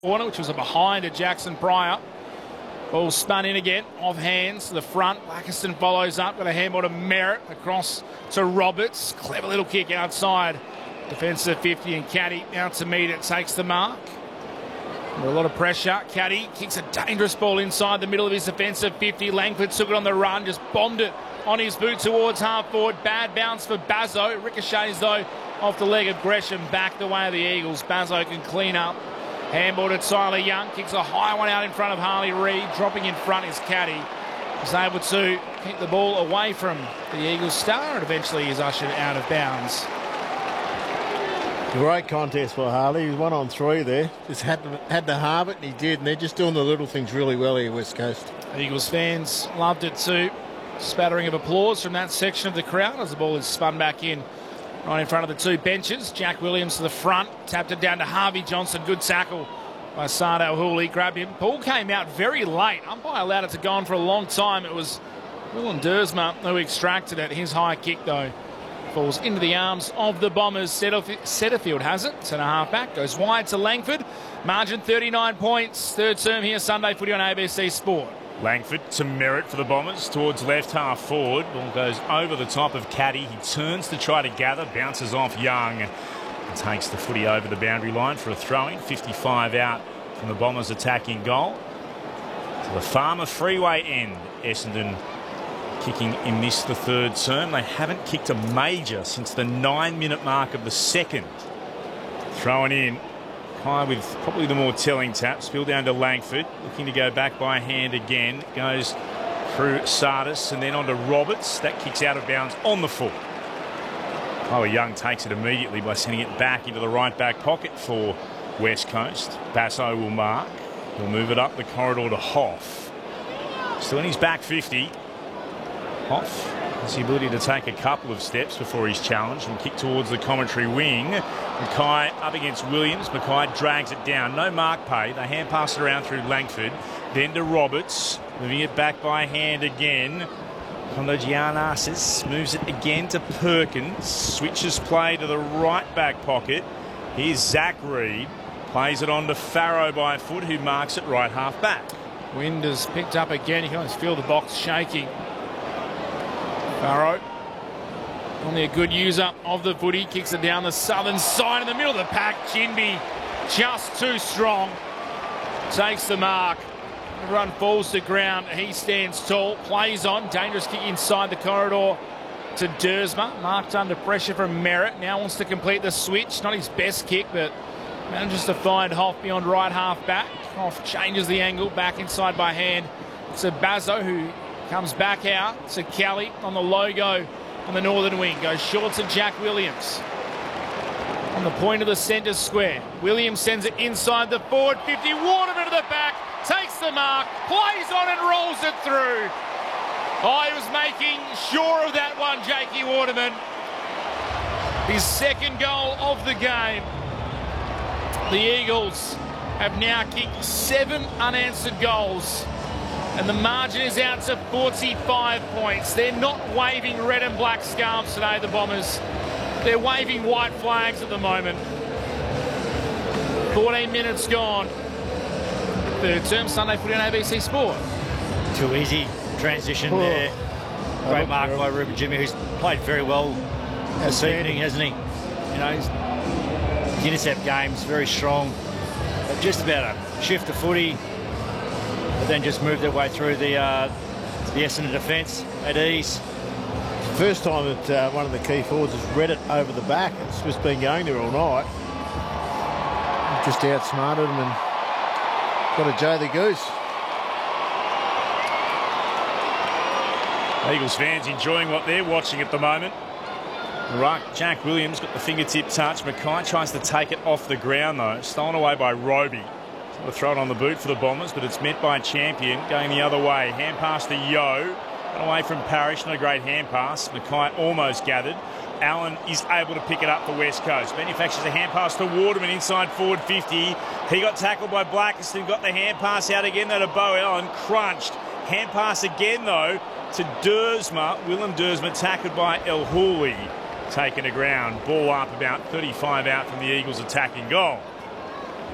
corner, which was a behind to Jackson Pryor. Ball spun in again, off hands to the front. Blackiston follows up, got a handball to Merritt, across to Roberts. Clever little kick outside. Defensive 50 and Caddy out to meet it, takes the mark. Under a lot of pressure, Caddy kicks a dangerous ball inside the middle of his defensive 50. Langford took it on the run, just bombed it on his boot towards half forward. Bad bounce for Bazzo. Ricochets though off the leg of Gresham, back the way of the Eagles. Bazzo can clean up. Handball to Tyler Young, kicks a high one out in front of Harley Reid. Dropping in front is Caddy. He's able to keep the ball away from the Eagles star and eventually is ushered out of bounds. Great contest for Harley. He was 1 on 3 there. Just had to halve it, and he did. And they're just doing the little things really well here, West Coast. Eagles fans loved it too. Spattering of applause from that section of the crowd as the ball is spun back in. Right in front of the two benches. Jack Williams to the front. Tapped it down to Harvey Johnson. Good tackle by Sardo Hooley. Grabbed him. Ball came out very late. Umpire allowed it to go on for a long time. It was Willem Dersma who extracted it. His high kick, though, falls into the arms of the Bombers. Setterfield has it. Centre half back. Goes wide to Langford. Margin 39 points. Third term here. Sunday footy on ABC Sport. Langford to Merritt for the Bombers towards left half forward. Ball goes over the top of Caddy. He turns to try to gather, bounces off Young and takes the footy over the boundary line for a throw-in. 55 out from the Bombers' attacking goal. To the Farmer Freeway end. Essendon kicking in this the third term. They haven't kicked a major since the 9-minute mark of the second. Thrown in. High with probably the more telling tap. Spill down to Langford. Looking to go back by hand again. Goes through Sardis and then on to Roberts. That kicks out of bounds on the full. Tyler Young takes it immediately by sending it back into the right back pocket for West Coast. Basso will mark. He'll move it up the corridor to Hoff. Still in his back 50. Hoff has the ability to take a couple of steps before he's challenged and kick towards the commentary wing. Mackay up against Williams. Mackay drags it down. No mark pay. They hand pass it around through Langford. Then to Roberts. Moving it back by hand again. Kondo Giannakis moves it again to Perkins. Switches play to the right back pocket. Here's Zach Reid. Plays it on to Farrow by foot, who marks it right half back. Wind has picked up again. You can almost feel the box shaking. Farrow, only a good user of the footy, kicks it down the southern side in the middle of the pack. Jinby just too strong. Takes the mark. The run falls to ground. He stands tall, plays on. Dangerous kick inside the corridor to Dersma. Marked under pressure from Merritt. Now wants to complete the switch. Not his best kick, but manages to find Hoff beyond right half back. Hoff changes the angle, back inside by hand. It's a Bazzo who comes back out to Kelly on the logo on the northern wing. Goes short to Jack Williams. On the point of the centre square. Williams sends it inside the forward 50. Waterman to the back. Takes the mark. Plays on and rolls it through. Oh, he was making sure of that one, Jakey Waterman. His second goal of the game. The Eagles have now kicked 7 unanswered goals. And the margin is out to 45 points. They're not waving red and black scarves today, the Bombers. They're waving white flags at the moment. 14 minutes gone. Third term, Sunday footy on ABC Sport. Too easy transition there. Great mark by Ruben Jimmy, who's played very well this evening, hasn't he? You know, his intercept game's very strong. But just about to shift the footy, but then just move their way through the Essendon defence at ease. First time that one of the key forwards has read it over the back. It's just been going there all night. Just outsmarted him and got a Joe the Goose. Eagles fans enjoying what they're watching at the moment. Right, Jack Williams got the fingertip touch. Mackay tries to take it off the ground though. Stolen away by Roby. They'll throw it on the boot for the Bombers, but it's met by Champion going the other way. Hand pass to Yo. Got away from Parrish. Not a great hand pass. Mackay almost gathered. Allen is able to pick it up for West Coast. Manufactures a hand pass to Waterman inside forward 50. He got tackled by Blackiston. Got the hand pass out again to Bo Allen. Crunched. Hand pass again though to Dersma. Willem Dersma tackled by El Hooley. Taken to ground. Ball up about 35 out from the Eagles' attacking goal.